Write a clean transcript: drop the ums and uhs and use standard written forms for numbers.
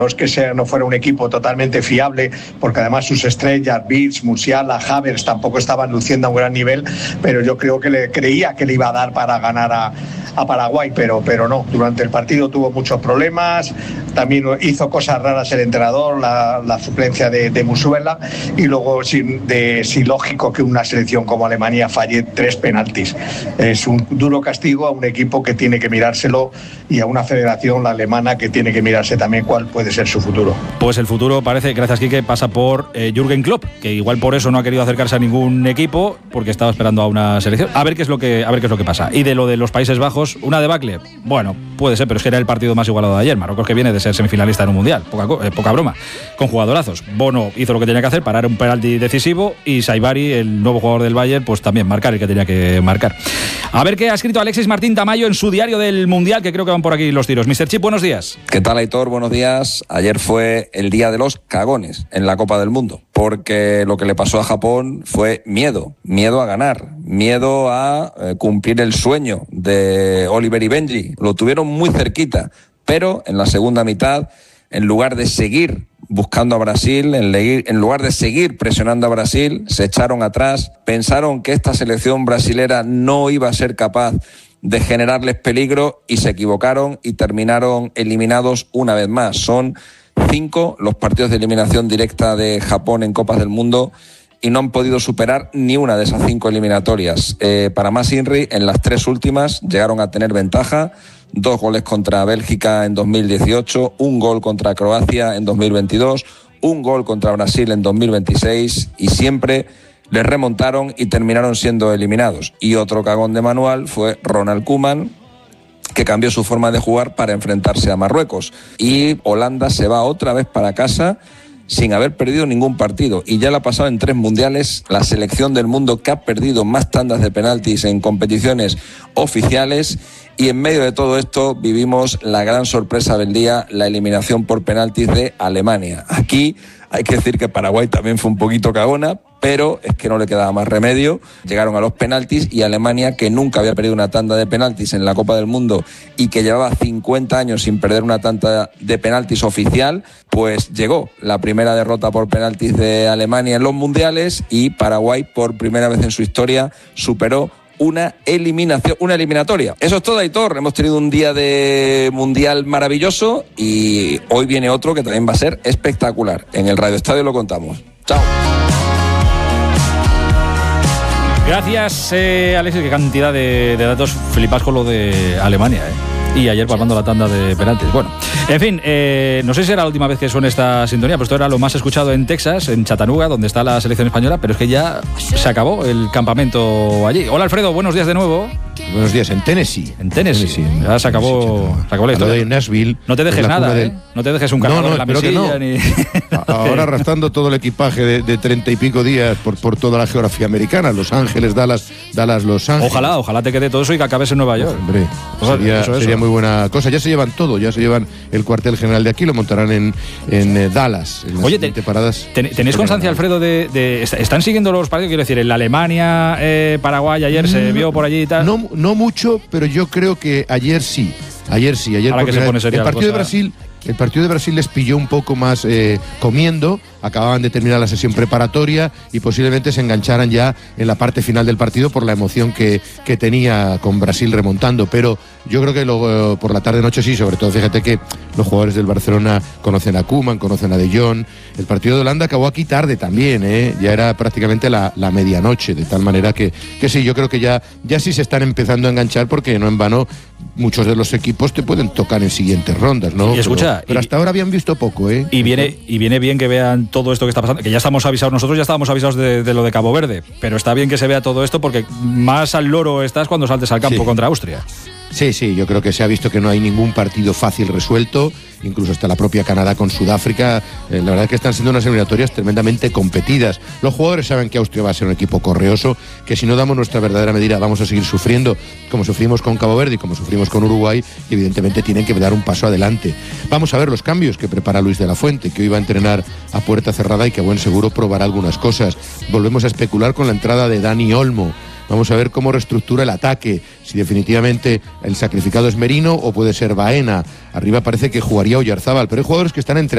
No es que no fuera un equipo totalmente fiable, porque además sus estrellas, Birch, Musiala, Havertz, tampoco estaban luciendo a un gran nivel, pero yo creo que creía que le iba a dar para ganar a Paraguay, pero no. Durante el partido tuvo muchos problemas, también hizo cosas raras el entrenador, la suplencia de Musiala, y luego es ilógico que una selección como Alemania falle 3 penaltis. Es un duro castigo a un equipo que tiene que mirárselo, y a una federación, la alemana, que tiene que mirarse también cuál puede ser su futuro. Pues el futuro parece, gracias Quique, pasa por Jürgen Klopp, que igual por eso no ha querido acercarse a ningún equipo, porque estaba esperando a una selección. A ver qué es lo que pasa. Y de lo de los Países Bajos, una debacle. Bueno, puede ser, pero es que era el partido más igualado de ayer. Marruecos, que viene de ser semifinalista en un mundial, poca broma, con jugadorazos. Bono hizo lo que tenía que hacer, parar un penalti decisivo, y Saibari, el nuevo jugador del Bayern, pues también marcar el que tenía que marcar. A ver qué ha escrito Alexis Martín Tamayo en su diario del mundial, que creo que van por aquí los tiros. Mr. Chip, buenos días. ¿Qué tal, Aitor? Buenos días. Ayer fue el día de los cagones en la Copa del Mundo, porque lo que le pasó a Japón fue miedo a ganar, miedo a cumplir el sueño de Oliver y Benji. Lo tuvieron muy cerquita, pero en la segunda mitad, en lugar de seguir buscando a Brasil, en lugar de seguir presionando a Brasil, se echaron atrás, pensaron que esta selección brasilera no iba a ser capaz de generarles peligro, y se equivocaron y terminaron eliminados una vez más. Son 5 los partidos de eliminación directa de Japón en Copas del Mundo, y no han podido superar ni una de esas 5 eliminatorias. Para más Inri, en las 3 últimas llegaron a tener ventaja: 2 goles contra Bélgica en 2018, 1 gol contra Croacia en 2022, 1 gol contra Brasil en 2026, y siempre les remontaron y terminaron siendo eliminados. Y otro cagón de manual fue Ronald Koeman, que cambió su forma de jugar para enfrentarse a Marruecos. Y Holanda se va otra vez para casa sin haber perdido ningún partido, y ya le ha pasado en 3 mundiales, la selección del mundo que ha perdido más tandas de penaltis en competiciones oficiales. Y en medio de todo esto vivimos la gran sorpresa del día, la eliminación por penaltis de Alemania. Aquí hay que decir que Paraguay también fue un poquito cagona, pero es que no le quedaba más remedio. Llegaron a los penaltis, y Alemania, que nunca había perdido una tanda de penaltis en la Copa del Mundo y que llevaba 50 años sin perder una tanda de penaltis oficial, pues llegó la primera derrota por penaltis de Alemania en los mundiales, y Paraguay, por primera vez en su historia, superó una eliminatoria. Eso es todo, Aitor. Hemos tenido un día de mundial maravilloso, y hoy viene otro que también va a ser espectacular. En el Radio Estadio lo contamos. Chao. Gracias, Alexis. Qué cantidad de datos. Flipas con lo de Alemania, Y ayer palmando la tanda de penaltis. Bueno, en fin, no sé si era la última vez que suena esta sintonía, pero esto era lo más escuchado en Texas, en Chattanooga, donde está la selección española, pero es que ya se acabó el campamento allí. Hola, Alfredo, buenos días de nuevo. Buenos días, en Tennessee. En Tennessee. Ya se acabó la historia. De Nashville. No te dejes nada, No te dejes un cargador en la mesilla. Ni... Ahora arrastrando todo el equipaje de 30 y pico días por toda la geografía americana. Los Ángeles, Dallas, Los Ángeles. Ojalá te quede todo eso y que acabes en Nueva York. Hombre, sería muy buena cosa. Ya se llevan todo, ya se llevan el cuartel general de aquí, lo montarán en Dallas. En Oye, ¿tenéis constancia, Alfredo, de están siguiendo los partidos? Quiero decir, en la Alemania, Paraguay, ayer se vio por allí y tal. No mucho, pero yo creo que ayer sí. Ayer porque el partido de Brasil les pilló un poco más comiendo. Acababan de terminar la sesión preparatoria y posiblemente se engancharan ya en la parte final del partido por la emoción que tenía con Brasil remontando. Pero yo creo que por la tarde-noche sí, sobre todo fíjate que los jugadores del Barcelona conocen a Koeman, conocen a De Jong. El partido de Holanda acabó aquí tarde también, ya era prácticamente la medianoche, de tal manera que sí, yo creo que ya sí se están empezando a enganchar, porque no en vano muchos de los equipos te pueden tocar en siguientes rondas, ¿no? Y escucha, pero hasta ahora habían visto poco, Y viene bien que vean todo esto que está pasando, que ya estamos avisados, nosotros ya estábamos avisados de lo de Cabo Verde, pero está bien que se vea todo esto, porque más al loro estás cuando saltes al campo contra Austria. Sí, yo creo que se ha visto que no hay ningún partido fácil resuelto, incluso hasta la propia Canadá con Sudáfrica. La verdad es que están siendo unas eliminatorias tremendamente competidas. Los jugadores saben que Austria va a ser un equipo correoso, que si no damos nuestra verdadera medida vamos a seguir sufriendo, como sufrimos con Cabo Verde y como sufrimos con Uruguay, y evidentemente tienen que dar un paso adelante. Vamos a ver los cambios que prepara Luis de la Fuente, que hoy va a entrenar a puerta cerrada y que a buen seguro probará algunas cosas. Volvemos a especular con la entrada de Dani Olmo. Vamos a ver cómo reestructura el ataque, si definitivamente el sacrificado es Merino o puede ser Baena. Arriba parece que jugaría Oyarzábal, pero hay jugadores que están entre